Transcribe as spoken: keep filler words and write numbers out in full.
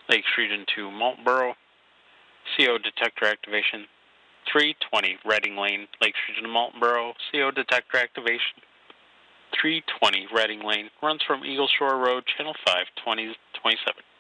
Lakes Region two, Maltboro, C O detector activation. three twenty Reading Lane, Lakes Region Maltboro, C O detector activation. three twenty Reading Lane, runs from Eagle Shore Road, Channel five, twenty twenty-seven.